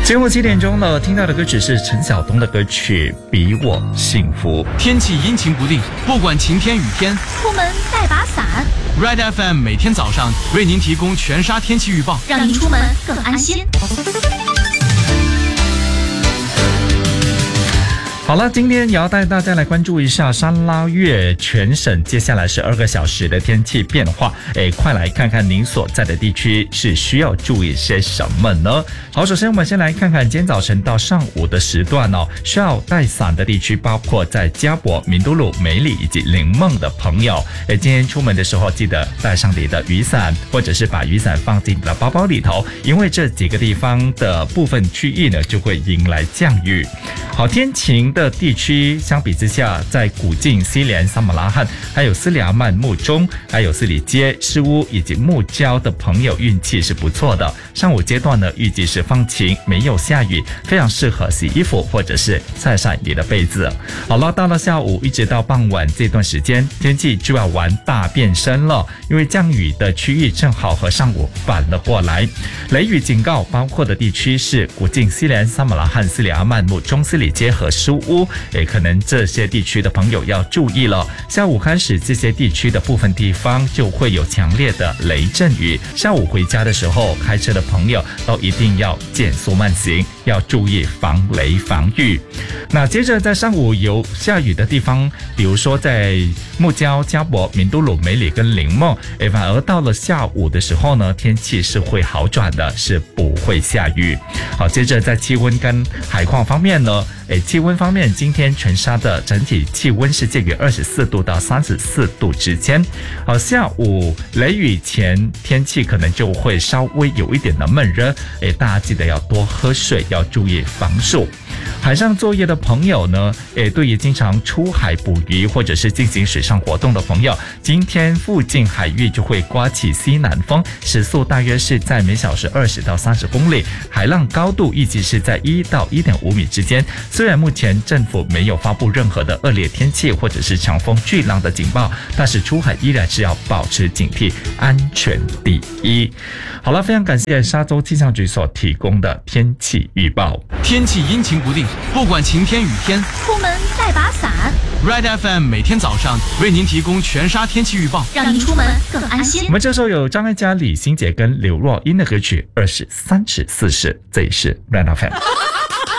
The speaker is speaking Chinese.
节目7点钟了，听到的歌曲是陈晓东的歌曲《比我幸福》。 天气阴晴不定，不管晴天雨天， 出门带把伞。 Red FM 每天早上为您提供全沙天气预报， 让您出门更安心。 好了，今天也要带大家来关注一下山拉月全省接下来12个小时的天气变化。快来看看您所在的地区是需要注意些什么呢？好，首先我们先来看看今天早晨到上午的时段哦，需要带伞的地区包括在嘉博、明都路、美里以及林梦的朋友。今天出门的时候记得带上你的雨伞，或者是把雨伞放进你的包包里头，因为这几个地方的部分区域呢就会迎来降雨。好，天晴的地区相比之下，在古晋、西连、萨马拉罕，还有斯里阿曼、木中，还有斯里街、诗屋以及木礁的朋友运气是不错的。上午阶段呢，预计是放晴，没有下雨，非常适合洗衣服或者是晒晒你的被子。好了，到了下午一直到傍晚这段时间，天气就要玩大变身了，因为降雨的区域正好和上午反了过来。雷雨警告包括的地区是古晋、西连、萨马拉罕、斯里阿曼、木中、斯里街和书屋，可能这些地区的朋友要注意了。下午开始，这些地区的部分地方就会有强烈的雷阵雨。下午回家的时候，开车的朋友都一定要减速慢行，要注意防雷防御。那接着在上午有下雨的地方，比如说在木礁、嘉博、明都鲁、美里跟林梦，反而到了下午的时候呢，天气是会好转的，是不会下雨。好，接着在气温跟海况方面呢，气温方面，今天全沙的整体气温是介于24度到34度之间。好，下午雷雨前天气可能就会稍微有一点的闷热，大家记得要多喝水，要注意防暑。海上作业的朋友呢，对于经常出海捕鱼或者是进行水上活动的朋友，今天附近海域就会刮起西南风，时速大约是在每小时20到30公里，海浪高度预计是在1到1.5米之间。虽然目前政府没有发布任何的恶劣天气或者是强风巨浪的警报，但是出海依然是要保持警惕，安全第一。好了，非常感谢沙洲气象局所提供的天气预报。 天气阴晴不定，不管晴天雨天， 出门带把伞。 Red FM 每天早上为您提供全沙天气预报， 让您出门更安心。 我们这时候有张艾嘉、李心洁跟刘若英的歌曲《20、30、40》，这里是 Red FM。